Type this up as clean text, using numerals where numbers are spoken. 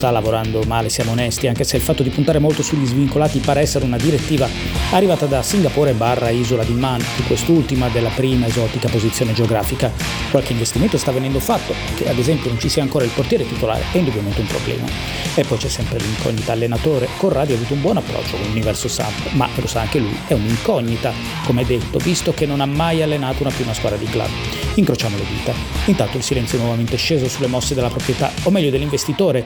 sta lavorando male, siamo onesti, anche se il fatto di puntare molto sugli svincolati pare essere una direttiva arrivata da Singapore / Isola di Man, più quest'ultima della prima esotica posizione geografica. Qualche investimento sta venendo fatto, che ad esempio non ci sia ancora il portiere titolare è indubbiamente un problema. E poi c'è sempre l'incognita allenatore. Corradi ha avuto un buon approccio con l'universo Samp, ma lo sa anche lui, è un'incognita, come detto, visto che non ha mai allenato una squadra di club. Incrociamo le dita. Intanto il silenzio è nuovamente sceso sulle mosse della proprietà, o meglio dell'investitore,